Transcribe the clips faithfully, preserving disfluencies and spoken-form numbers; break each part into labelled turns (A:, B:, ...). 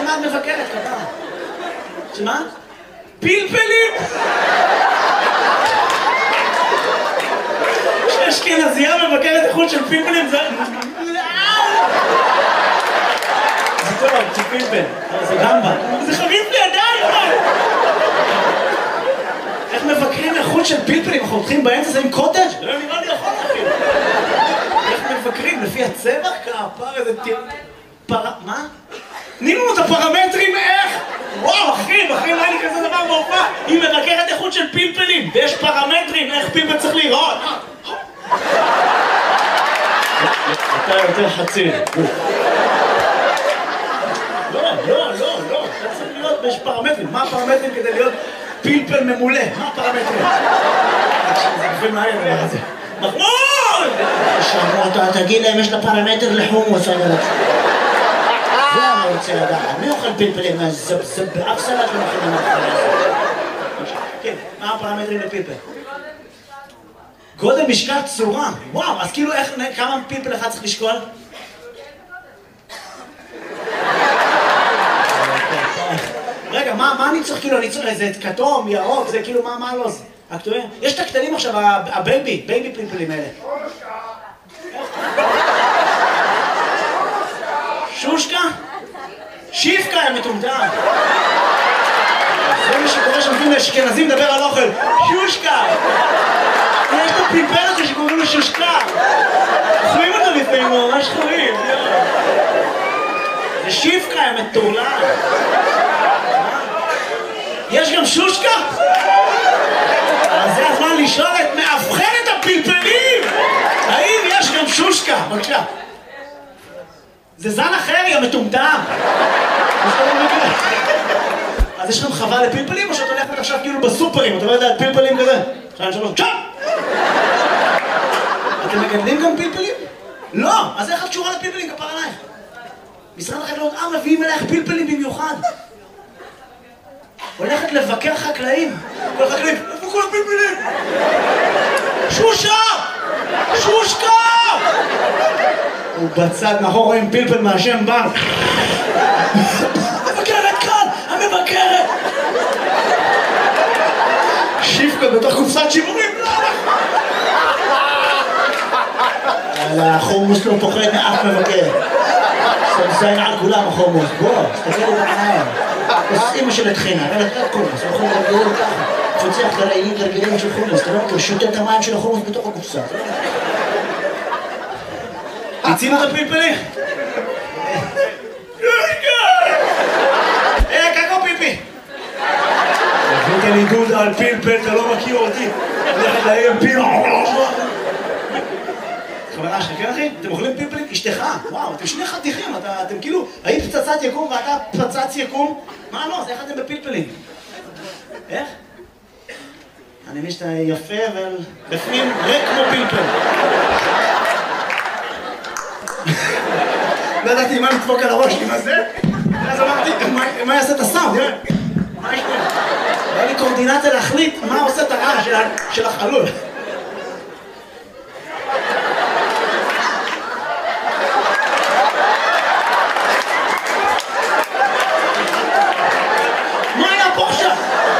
A: מה את מבקרת ככה? שמה? פלפלים! כשאשכנזייה מבקרת איכות של פלפלים זה... זה טוב, זה פלפל, זה גמבה. זה חביב לי עדיין! איך מבקרים איכות של פלפלים? אנחנו הולכים באמצע זה עם קוטג'? לא נראה לי יכול להכין. איך מבקרים? לפי הצבע? כפר איזה טיר... פר... מה? תני לנו את הפרמטרים איך? וואו, אחי, אחי, לא היה לי כזה דבר בהופעה. היא מבקרת איכות של פלפלים, ויש פרמטרים איך פלפל צריך להיראות. אתה יותר חצי. לא, לא, לא, לא. אתה צריך להיות, יש פרמטרים. מה הפרמטרים כדי להיות פלפל ממולא? מה הפרמטרים? זה גופים מהר, דבר הזה. מחמוד!
B: שאמרו, תגיד להם, יש לה פרמטר לחומוס, אני רוצה. זה אני רוצה לדעת. מי אוכל פלפלים? זה באף סלט לא אוכל למאכל.
A: כן, מה הפרמטרים לפלפל? גודל, משקל, צורה. וואו, אז כאילו איך, כמה פלפל אחד צריך לשקול? רגע, מה אני צריך כאילו, אני צריך איזה כתום, ירוק, זה כאילו, מה לא זה? יש את הקטנים עכשיו, הבייבי, בייבי פלפלים האלה. שושקה? שיפקה, הם מטומטם. זה מה שקורה שמתאים לאשכנזים לדבר על אוכל. שושקה! יש את הפלפל הזה שקוראים לו שושקה. אוכלים אותו לפעמים, ממש חורים. זה שיפקה, הם מטורלל. יש גם שושקה? אז זה הזמן לשאול את מאבחנת הפלפלים! האם יש גם שושקה? בבקשה. זה זן אחר, יא מטומטם! אז יש לכם חווה לפלפלים או שאת הולכת עכשיו כאילו בסופרים? אתה לא יודע, פלפלים כזה? שתיים, שלוש, צ'אפ! אתם מגדלים גם פלפלים? לא! אז איך את קשורה לפלפלים? כפר עלייך. משרד החקלאות, אה, מביאים אלייך פלפלים במיוחד. הולכת לבקר חקלאים. כל החקלאים, איפה כל הפלפלים? שושה! שושקה! ובצד מאחור רואים פלפל מהשם בנק. המבקרת כאן! המבקרת! שיפקה בתוך קופסת שימורים.
B: החומוס לא פוחד מאף מבקר. סמסיין על כולם החומוס. בוא, תסתכל בעיניים. אז אמא של התחינה, אבל אתה קומוס, לא יכול לגדול ככה. תפצח גרעינים גרגילים של חומוס, אתה לא מכיר, שותה את המים של החומוס בתוך הקופסה.
A: תצינו את הפלפלים! אה, קקו פיפי! הבאת לי דודה על פלפל, אתה לא מכיר אותי. הולכת להעיר פלפל. חברה שלך, כן אחי? אתם אוכלים פלפלים? אשתך, וואו, אתם שני חתיכים, אתם כאילו, היית פצצת יקום ואתה פצץ יקום? מה לא? אז איך אתם בפלפלים? איך? אני מבין שאתה יפה, אבל בפנים ריק כמו פלפל. לא ידעתי מה לדפוק על הראש, מה זה? אז אמרתי, מה יעשה את הסאונד? מה יש פה? היה לי קורדינציה להחליט מה עושה את הרעש של החלול. מה היה פה עכשיו?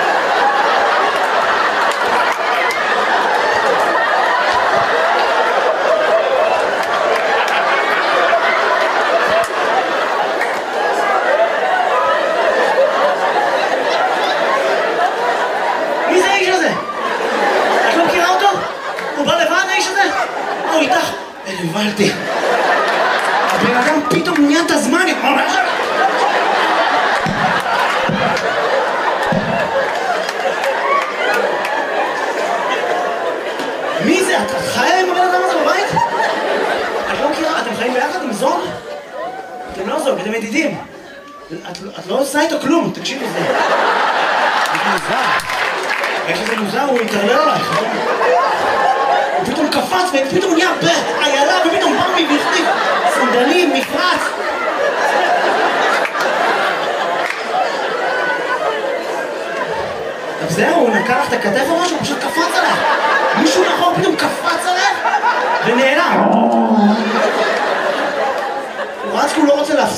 A: הבנתי. הבן אדם פתאום נהיה את הזמן, ממש. מי זה? את חיה עם הבן אדם הזה בבית? את לא מכירה? אתם חיים ביחד עם זוג? אתם לא זוג, אתם ידידים. את לא עושה איתו כלום, תקשיבי לזה. זה מוזר. יש איזה מוזר, הוא יתערלל עלייך. הוא פתאום קפץ ופתאום נהיה בעיילה ופתאום בא מי והחליף סנדלים, מפרץ. אז זהו, הוא נקע לך את הכתף או משהו, הוא פשוט קפץ עליך. מישהו מאחור פתאום קפץ עליך ונעלם. הוא רץ כי הוא לא רוצה להפסיק.